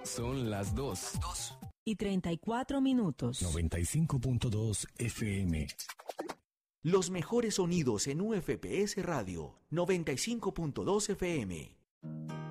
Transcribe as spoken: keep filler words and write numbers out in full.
Son las dos. Y treinta y cuatro minutos. noventa y cinco punto dos F M. Los mejores sonidos en U F P S Radio, noventa y cinco punto dos F M.